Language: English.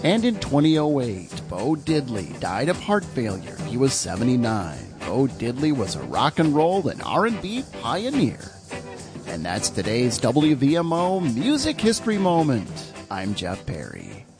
And in 2008, Bo Diddley died of heart failure. He was 79. Bo Diddley was a rock and roll and R&B pioneer. And that's today's WVMO Music History Moment. I'm Jeff Perry.